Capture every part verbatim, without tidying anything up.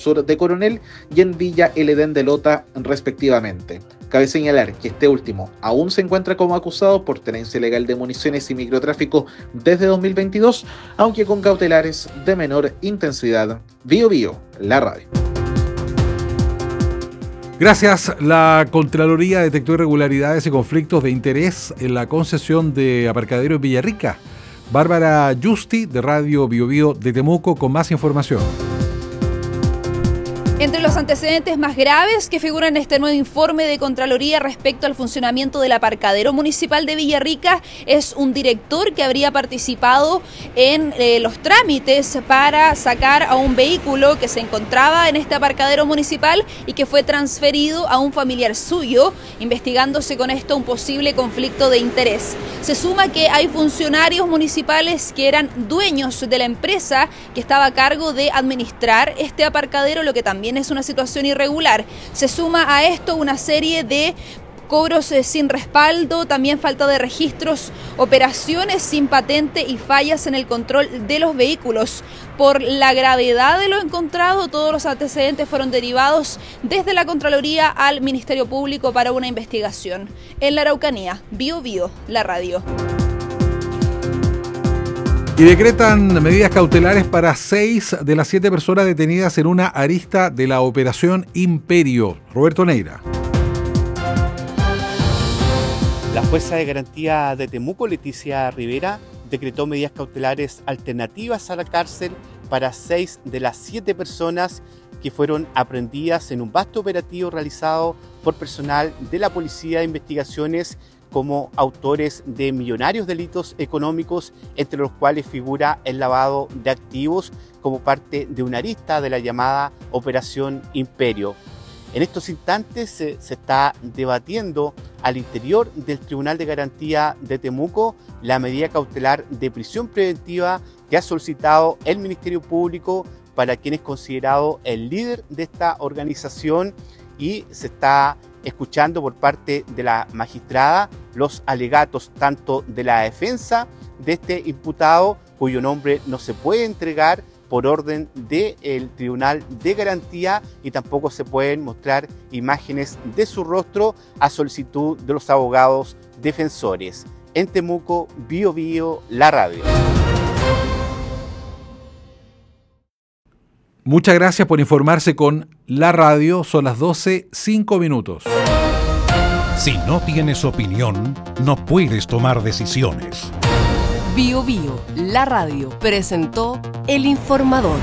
sur de Coronel y en Villa El Edén de Lota, respectivamente. Cabe señalar que este último aún se encuentra como acusado por tenencia ilegal de municiones y microtráfico desde dos mil veintidós, aunque con cautelares de menor intensidad. Bio Bio, la radio. Gracias. La Contraloría detectó irregularidades y conflictos de interés en la concesión de aparcadero en Villarrica. Bárbara Justi, de Radio Bio Bio de Temuco, con más información. Entre los antecedentes más graves que figuran en este nuevo informe de Contraloría respecto al funcionamiento del aparcadero municipal de Villarrica es un director que habría participado en eh, los trámites para sacar a un vehículo que se encontraba en este aparcadero municipal y que fue transferido a un familiar suyo, investigándose con esto un posible conflicto de interés. Se suma que hay funcionarios municipales que eran dueños de la empresa que estaba a cargo de administrar este aparcadero, lo que también es una situación irregular. Se suma a esto una serie de cobros eh, sin respaldo, también falta de registros, operaciones sin patente y fallas en el control de los vehículos. Por la gravedad de lo encontrado, todos los antecedentes fueron derivados desde la Contraloría al Ministerio Público para una investigación. En la Araucanía, Bio Bio, la radio. Y decretan medidas cautelares para seis de las siete personas detenidas en una arista de la Operación Imperio. Roberto Neira. La jueza de garantía de Temuco, Leticia Rivera, decretó medidas cautelares alternativas a la cárcel para seis de las siete personas que fueron aprehendidas en un vasto operativo realizado por personal de la Policía de Investigaciones como autores de millonarios delitos económicos, entre los cuales figura el lavado de activos como parte de una arista de la llamada Operación Imperio. En estos instantes se, se está debatiendo al interior del Tribunal de Garantía de Temuco la medida cautelar de prisión preventiva que ha solicitado el Ministerio Público para quien es considerado el líder de esta organización, y se está escuchando por parte de la magistrada los alegatos tanto de la defensa de este imputado, cuyo nombre no se puede entregar por orden del Tribunal de Garantía, y tampoco se pueden mostrar imágenes de su rostro, a solicitud de los abogados defensores. En Temuco, Bio Bio, la radio. Muchas gracias por informarse con la radio. Son las doce, cinco minutos. Si no tienes opinión, no puedes tomar decisiones. Bio Bio, la radio, presentó El Informador.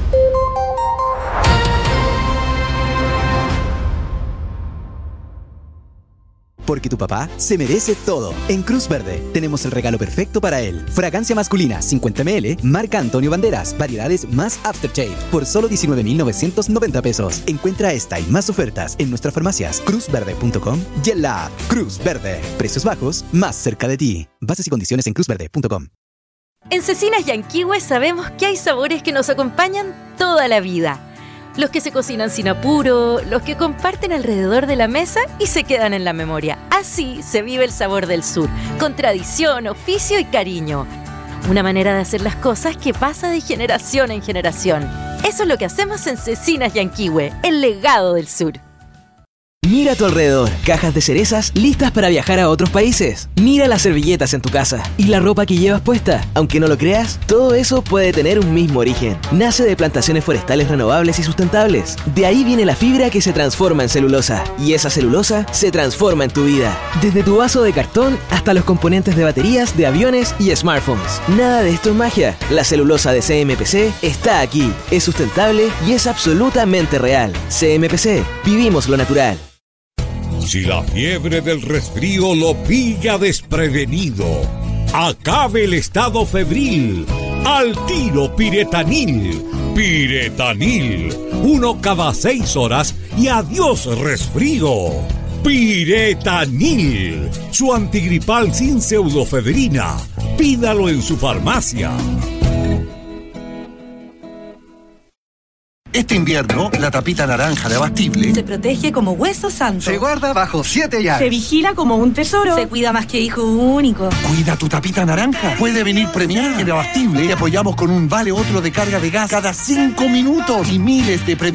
Porque tu papá se merece todo. En Cruz Verde tenemos el regalo perfecto para él. Fragancia masculina cincuenta mililitros, marca Antonio Banderas, variedades más Aftershave, por solo diecinueve mil novecientos noventa pesos. Encuentra esta y más ofertas en nuestras farmacias cruz verde punto com y en la app Cruz Verde. Precios bajos, más cerca de ti. Bases y condiciones en cruz verde punto com. En Cecinas Yanquihue sabemos que hay sabores que nos acompañan toda la vida. Los que se cocinan sin apuro, los que comparten alrededor de la mesa y se quedan en la memoria. Así se vive el sabor del sur, con tradición, oficio y cariño. Una manera de hacer las cosas que pasa de generación en generación. Eso es lo que hacemos en Cecinas Yanquihue, el legado del sur. Mira a tu alrededor, cajas de cerezas listas para viajar a otros países. Mira las servilletas en tu casa y la ropa que llevas puesta. Aunque no lo creas, todo eso puede tener un mismo origen. Nace de plantaciones forestales renovables y sustentables. De ahí viene la fibra que se transforma en celulosa. Y esa celulosa se transforma en tu vida. Desde tu vaso de cartón hasta los componentes de baterías, de aviones y smartphones. Nada de esto es magia. La celulosa de C M P C está aquí. Es sustentable y es absolutamente real. C M P C. Vivimos lo natural. Si la fiebre del resfrío lo pilla desprevenido, acabe el estado febril. Al tiro Piretanil. Piretanil. Uno cada seis horas y adiós resfrío. Piretanil. Su antigripal sin pseudofedrina. Pídalo en su farmacia. Este invierno, la tapita naranja de Abastible se protege como hueso santo. Se guarda bajo siete llaves. Se vigila como un tesoro. Se cuida más que hijo único. Cuida tu tapita naranja. Puede venir premiada. En Abastible te apoyamos con un vale otro de carga de gas cada cinco minutos y miles de premios.